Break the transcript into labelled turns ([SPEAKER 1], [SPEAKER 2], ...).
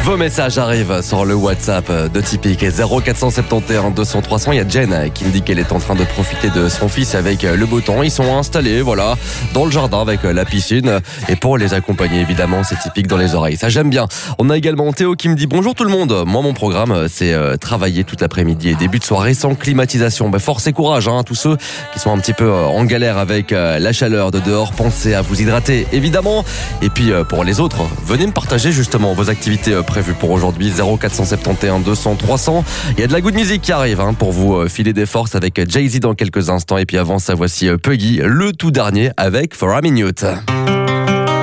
[SPEAKER 1] Vos messages arrivent sur le WhatsApp de Tipeee 0471 200 300. Il y a Jen qui me dit qu'elle est en train de profiter de son fils avec le beau temps. Ils sont installés, voilà, dans le jardin avec la piscine. Et pour les accompagner, évidemment, c'est typique dans les oreilles. Ça, j'aime bien. On a également Théo qui me dit bonjour tout le monde. Moi, mon programme, c'est travailler toute l'après-midi et début de soirée sans climatisation. Force et courage, hein, tous ceux qui sont un petit peu en galère avec la chaleur de dehors. Pensez à vous hydrater, évidemment. Et puis, pour les autres, venez me partager justement vos activités prévues pour aujourd'hui. 0471 200 300. Il y a de la good music qui arrive pour vous filer des forces avec Jay-Z dans quelques instants. Et puis avant ça, voici Puggy, le tout dernier avec For a Minute.